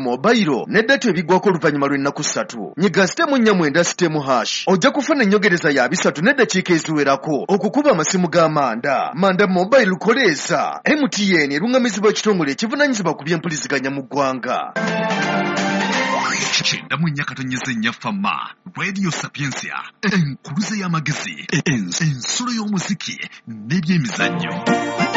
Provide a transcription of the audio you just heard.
mobile ne data ebigwako oluvannyuma lw'ennaku 3. Nyiga sitemu 49*#. Ojja kufuna ennyongereza ya 3 n'eddakiika eziwerako okukuba amasimu g'amanda. Manda mobile lukoleeza. MTN erungamizibwa ekitongole ekivunaanyizibwa ku by'empuliziganya mu ggwanga. Chenda munyakatonyeza fama Radio Sapiensia enkuluze y'amagezi ensolo y'omuziki n'ebyemizannyo.